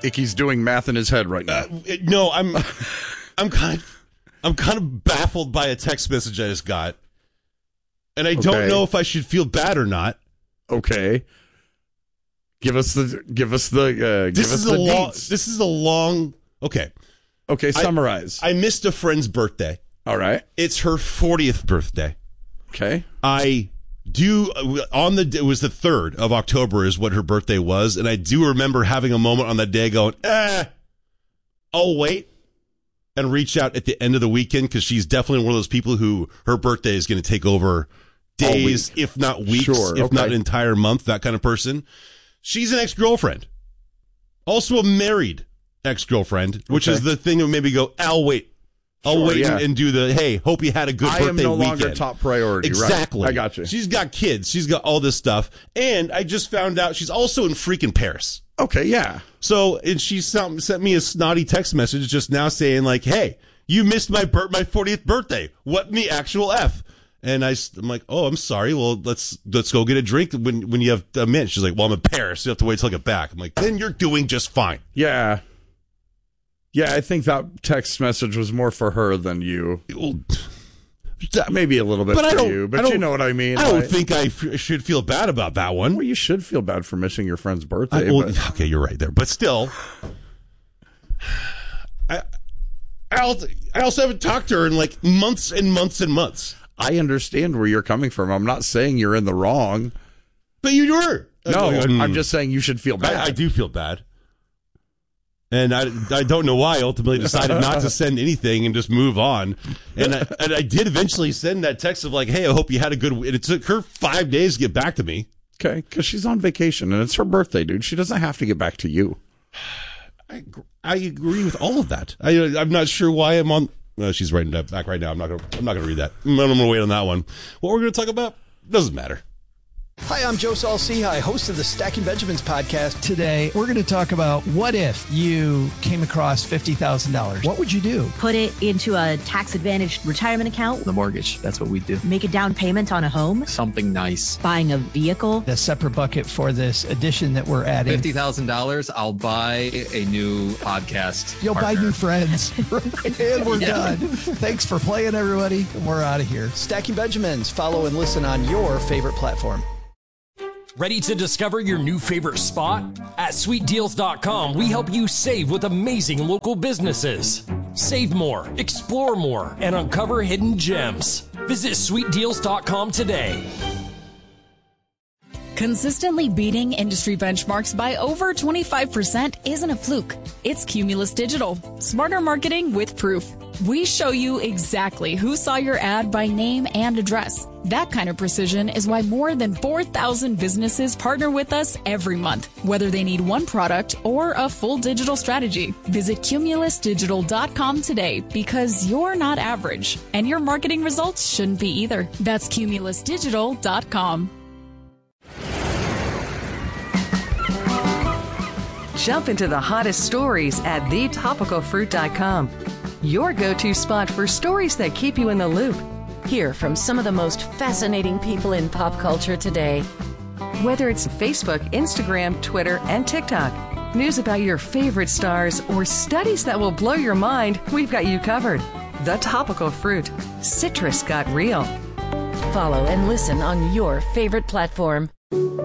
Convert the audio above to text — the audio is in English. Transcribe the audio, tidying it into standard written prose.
Icky's doing math in his head right now. No, I'm kind of baffled by a text message I just got, and I don't know if I should feel bad or not. Okay. Give us the deets. This is a long. Okay. Okay. Summarize. I missed a friend's birthday. All right. It's her 40th birthday. Okay. It was the 3rd of October is what her birthday was, and I do remember having a moment on that day going, I'll wait and reach out at the end of the weekend, because she's definitely one of those people who her birthday is going to take over days, if not weeks, if not an entire month, that kind of person. She's an ex-girlfriend. Also a married ex-girlfriend, which is the thing that made me go, I'll wait. I'll wait and do the, hey, hope you had a good birthday weekend. I am no longer top priority. Exactly. Right. I got you. She's got kids. She's got all this stuff. And I just found out she's also in freaking Paris. Okay, yeah. So, and she sent me a snotty text message just now saying, like, hey, you missed my 40th birthday. What in the actual F? And I'm like, oh, I'm sorry. Well, let's go get a drink when you have a minute. She's like, well, I'm in Paris. You have to wait till I get back. I'm like, then you're doing just fine. Yeah. Yeah, I think that text message was more for her than you. Maybe a little bit for you, but you know what I mean. I don't think I should feel bad about that one. Well, you should feel bad for missing your friend's birthday. Okay, you're right there. But still, I also haven't talked to her in like months and months and months. I understand where you're coming from. I'm not saying you're in the wrong. But you were. No, I'm just saying you should feel bad. I do feel bad. And I don't know why I ultimately decided not to send anything and just move on. And I did eventually send that text of like, hey, I hope you had a good week. It took her 5 days to get back to me. Okay, because she's on vacation and it's her birthday, dude. She doesn't have to get back to you. I agree with all of that. I'm not sure why I'm on. She's writing that back right now. I'm not gonna read that. I'm gonna wait on that one. What we're gonna talk about doesn't matter. Hi, I'm Joe Saul-Sehy, host of the Stacking Benjamins podcast. Today, we're going to talk about what if you came across $50,000? What would you do? Put it into a tax-advantaged retirement account. The mortgage, that's what we do. Make a down payment on a home. Something nice. Buying a vehicle. A separate bucket for this addition that we're adding. $50,000, I'll buy a new podcast You'll partner. buy new friends. And we're done. Thanks for playing, everybody. We're out of here. Stacking Benjamins. Follow and listen on your favorite platform. Ready to discover your new favorite spot? At SweetDeals.com, we help you save with amazing local businesses. Save more, explore more, and uncover hidden gems. Visit SweetDeals.com today. Consistently beating industry benchmarks by over 25% isn't a fluke. It's Cumulus Digital. Smarter marketing with proof. We show you exactly who saw your ad by name and address. That kind of precision is why more than 4,000 businesses partner with us every month, whether they need one product or a full digital strategy. Visit CumulusDigital.com today, because you're not average, and your marketing results shouldn't be either. That's CumulusDigital.com. Jump into the hottest stories at thetopicalfruit.com. Your go-to spot for stories that keep you in the loop. Hear from some of the most fascinating people in pop culture today. Whether it's Facebook, Instagram, Twitter, and TikTok, news about your favorite stars, or studies that will blow your mind, we've got you covered. The Topical Fruit. Citrus got real. Follow and listen on your favorite platform.